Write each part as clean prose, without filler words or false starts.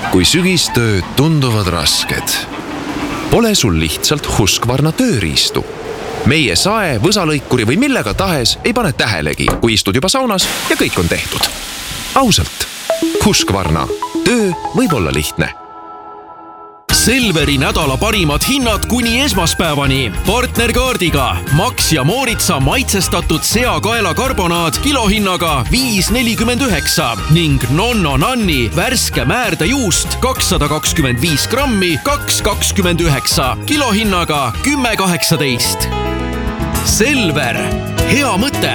kui sügistööd tunduvad rasked. Pole sul lihtsalt Husqvarna tööriistu. Meie sae, võsalõikuri või millega tahes ei pane tähelegi, kui istud juba saunas ja kõik on tehtud. Ausalt, Husqvarna. Töö võib olla lihtne. Selveri nädala parimad hinnad kuni esmaspäevani. Partnerkaardiga Max ja Mooritsa maitsestatud seakaela karbonaad kilohinnaga 5,49 ning Nonno Nanni värske määrdejuust 225 grammi 2,29 kilohinnaga 10,18. Selver. Hea mõte.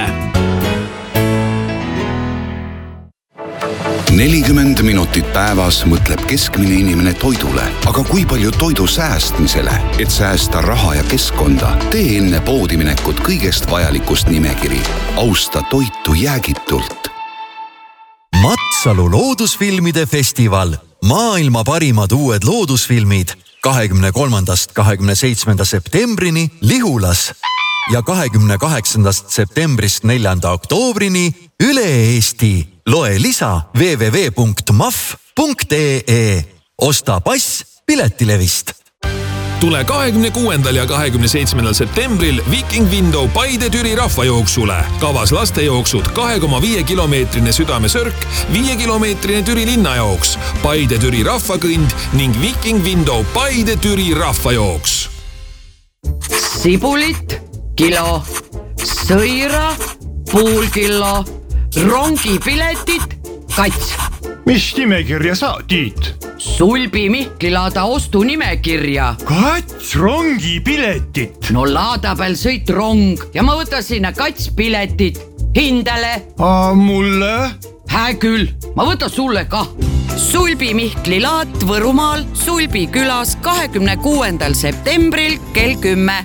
40 minutit päevas mõtleb keskmine inimene toidule, aga kui palju toidu säästmisele, et säästa raha ja keskkonda, tee enne poodi minekut kõigest vajalikust nimekiri. Austa toitu jäägitult. Matsalu loodusfilmide festival. Maailma parimad uued loodusfilmid 23.–27. septembrini Lihulas ja 28. septembrist 4. oktoobrini üle Eesti. Loe lisa www.maf.ee. Osta pass Piletilevist. Tule 26. ja 27. septembril Viking Window Paide-Türi rahvajooksule. Kavas lastejooksud 2,5 kilomeetrine südamesörk, 5 kilomeetrine Türi linnajooks, Paide-Türi rahvakõnd ning Viking Window Paide-Türi rahvajooks. Sibulit, kilo, sõira, pool kilo, rongipiletit, kats. Mis nimekirja sa, Tiit? Sulbi Mihklilada ostu nimekirja. Kats rongipiletit. No Laadapääl sõit rong ja ma võtan sinna kats piletit. Hindele. Mulle? Hää küll, ma võtan sulle ka. Sulbi Mihklilaat Võrumaal Sulbi külas 26. septembril kell 10.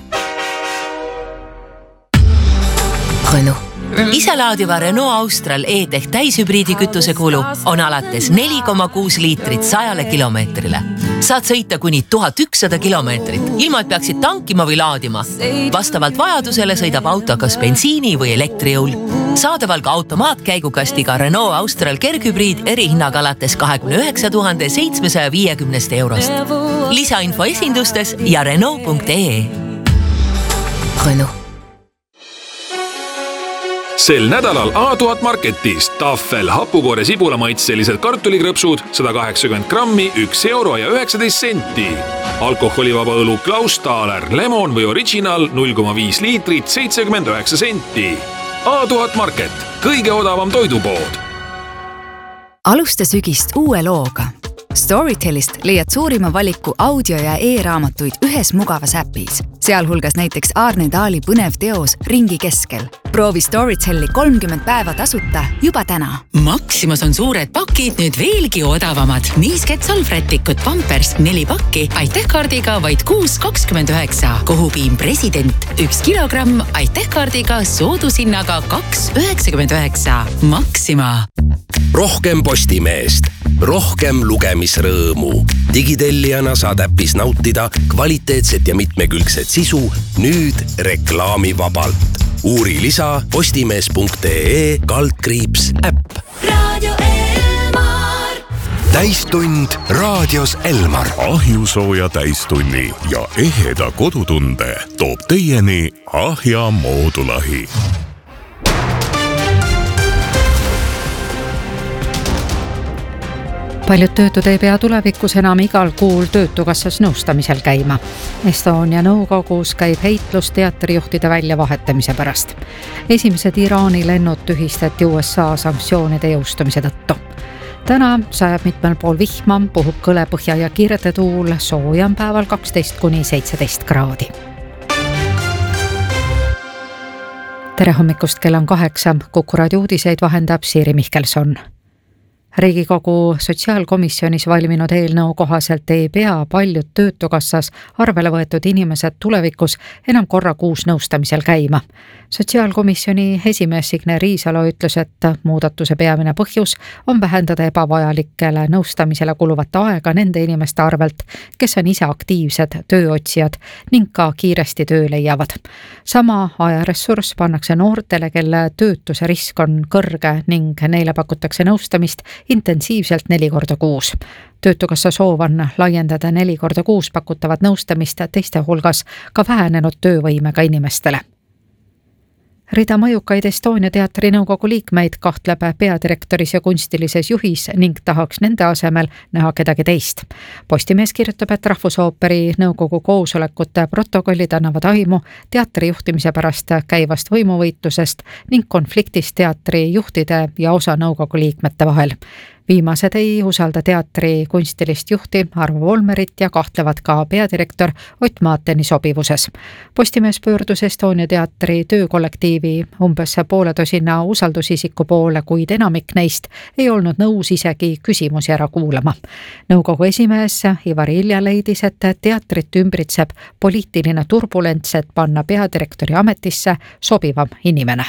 Renault. Iselaadiva Renault Austral E-Tech täishübriidi kütuse kulu on alates 4,6 liitrit 100 kilomeetrile. Saad sõita kuni 1100 kilomeetrit, ilma et peaksid tankima või laadima. Vastavalt vajadusele sõidab auto kas bensiini või elektrijõul. Saadaval ka automaatkäigukastiga Renault Austral kerghübriid erihinnaga alates 29 750 eurost. Lisainfo esindustes ja Renault.ee. Renault. Sel nädalal A1000 Marketis Tahvel hapukoore sibulamaitselised kartulikrõpsud 180 grammi 1 euro ja 19 senti. Alkoholivaba õlu Klaus Thaler Lemon või Original 0,5 liitrit 79 senti. A1000 Market, kõige odavam toidupood. Alusta sügist uue looga. Storytelist leiad suurima valiku audio- ja e-raamatuid ühes mugavas äpis, sealhulgas näiteks Aarne Taali põnev teos Ringi keskel. Proovi Storytelli 30 päeva tasuta juba täna. Maximas on suured pakid nüüd veelgi odavamad. Niisket salvrätikut Pampers 4 pakki, Aitähkaardiga vaid 6,29. Kohupiim President 1 kilogramm, Aitähkaardiga soodushinnaga 2,99. Maxima. Rohkem Postimeest, rohkem lugemisrõõmu. Digitellijana saad äpis nautida kvaliteetset ja mitmekülgset sisu nüüd reklaamivabalt. Uuri lisa postimees.ee/äpp. Radio Elmar. Täistund raadios Elmar. Ahjusooja täistunni ja eheda kodutunde toob teieni Ahja moodulahi. Paljud töötud ei pea tulevikus enam igal kuul Töötukassas nõustamisel käima. Estonia nõukogus käib heitlus teatrijuhtide väljavahetamise pärast. Esimesed Iraani lennud tühistati USA sanktsioonide jõustumise tõttu. Täna sajab mitmel pool vihma, puhub kõle põhja ja kirde tuul, soojam päeval 12–17 kraadi. Tere hommikust, kell on 8, Kuku raadio uudiseid vahendab Siiri Mihkelson. Riigikogu sotsiaalkomisjonis valminud eelnõu kohaselt ei pea paljud Töötukassas arvele võetud inimesed tulevikus enam korra kuus nõustamisel käima. Sotsiaalkomisjoni esimees Signe Riisalo ütles, et muudatuse peamine põhjus on vähendada ebavajalikele nõustamisele kuluvat aega nende inimeste arvelt, kes on ise aktiivsed tööotsijad ning ka kiiresti töö leiavad. Sama ajaressurss pannakse noortele, kelle töötuse risk on kõrge ning neile pakutakse nõustamist intensiivselt 4 korda kuus. Töötukassa soov on laiendada 4 korda kuus pakutavat nõustamist teiste hulgas ka vähenenud töövõimega inimestele. Rida mõjukaid Estonia teatri nõukogu liikmeid kahtleb peadirektoris ja kunstilises juhis ning tahaks nende asemel näha kedagi teist. Postimees kirjutab, et Rahvusooperi nõukogu koosolekute protokollid annavad aimu teatri juhtimise pärast käivast võimuvõitlusest ning konfliktist teatri juhtide ja osa nõukogu liikmete vahel. Viimased ei usalda teatri kunstilist juhti Arvo Volmerit ja kahtlevad ka peadirektor Ott Maateni sobivuses. Postimees pöördus Estonia teatri töökollektiivi umbes 1,5 usaldusisiku poole, kuid enamik neist ei olnud nõus isegi küsimusi ära kuulama. Nõukogu esimees Ivar Ilja leidis, et teatrit ümbritseb poliitiline turbulents, et panna peadirektori ametisse sobivam inimene.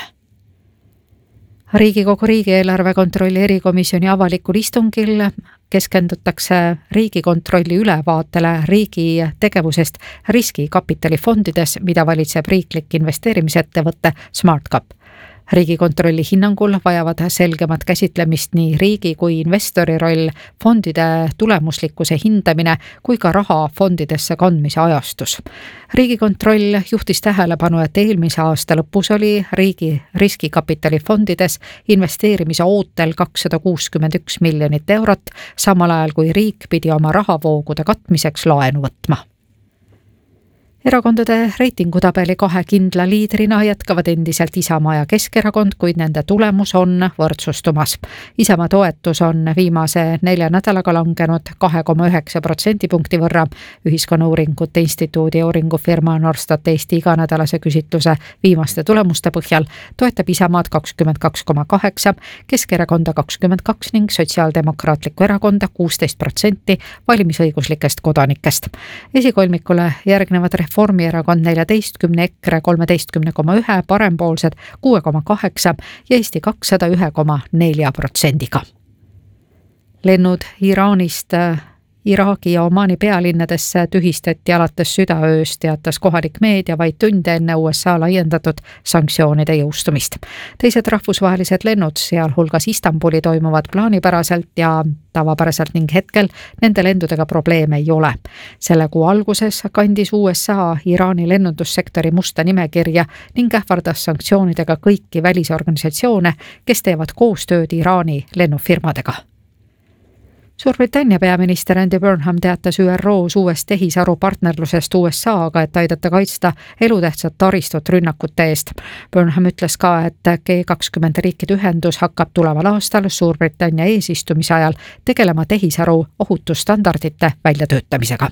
Riigikogu riigieelarve kontrolli erikomisjoni avalikul istungil keskendutakse Riigikontrolli ülevaatele riigi tegevusest riskikapitalifondides, mida valitseb riiklik investeerimisettevõte SmartCap. Riigikontrolli hinnangul vajavad selgemat käsitlemist nii riigi kui investori roll, fondide tulemuslikkuse hindamine kui ka raha fondidesse kandmise ajastus. Riigikontroll juhtis tähelepanu, et eelmise aasta lõpus oli riigi riskikapitalifondides investeerimise ootel 261 miljonit eurot, samal ajal kui riik pidi oma rahavoogude katmiseks laenu võtma. Erakondade reitingutabeli 2 kindla liidrina jätkavad endiselt Isamaa ja Keskerakond, kuid nende tulemus on võrdsustumas. Isamaa toetus on viimase 4 nädalaga langenud 2,9% punkti võrra. Ühiskonnauuringute instituudi ja uuringufirma Norstat Eesti iganädalase küsitluse viimaste tulemuste põhjal toetab Isamaad 22,8%, Keskerakonda 22% ning Sotsiaaldemokraatlikku erakonda 16% valimisõiguslikest kodanikest. Esikolmikule järgnevad Reformierakond 14, EKRE 13,1, parempoolsed 6,8 ja Eesti 200 1,4%. Lennud Iraanist Iraagi ja Omaani pealinnadesse tühistati alates südaööst, teatas kohalik meedia vaid tunde enne USA laiendatud sanktsioonide jõustumist. Teised rahvusvahelised lennud, sealhulgas Istanbuli, toimuvad plaanipäraselt ja tavapäraselt ning hetkel nende lendudega probleeme ei ole. Selle kuu alguses kandis USA Iraani lennundussektori musta nimekirja ning ähvardas sanktsioonidega kõiki välisorganisatsioone, kes teevad koostööd Iraani lennufirmadega. Suurbritannia peaminister Andy Burnham teatas ÜROs uuest tehisaru partnerlusest USA-ga, et aidata kaitsta elutähtsat taristut rünnakute eest. Burnham ütles ka, et G20 riikide ühendus hakkab tuleval aastal Suurbritannia eesistumise ajal tegelema tehisaru ohutusstandardite väljatöötamisega.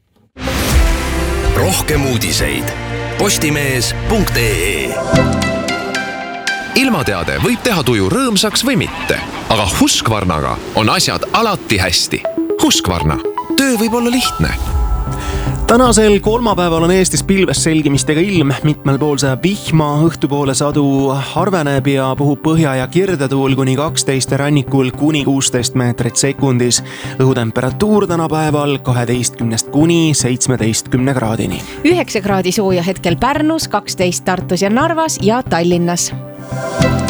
Rohkem uudiseid postimees.ee. Ilmateade võib teha tuju rõõmsaks või mitte, aga Husqvarnaga on asjad alati hästi. Husqvarna, töö võib olla lihtne. Tänasel kolmapäeval on Eestis pilves selgimistega ilm, mitmel pool sajab vihma, õhtupoole sadu harveneb ja puhub põhja- ja kirdetuul kuni 12 rannikul kuni 16 meetrit sekundis. Õhutemperatuur tänapäeval 12 kuni 17 kraadini. 9 kraadi sooja hetkel Pärnus, 12 Tartus ja Narvas ja Tallinnas.